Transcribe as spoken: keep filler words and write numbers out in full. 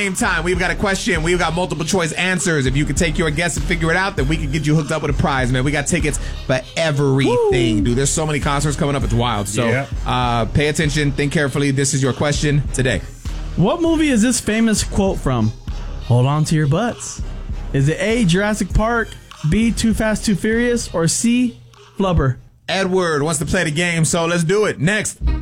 Same time, we've got a question. We've got multiple choice answers. If you can take your guess and figure it out, then we can get you hooked up with a prize, man. We got tickets for everything, Woo. dude. There's so many concerts coming up. It's wild. So yeah. uh, pay attention. Think carefully. This is your question today. What movie is this famous quote from? Hold on to your butts. Is it A, Jurassic Park, B, Too Fast, Too Furious, or C, Flubber? Edward wants to play the game, so let's do it. Next.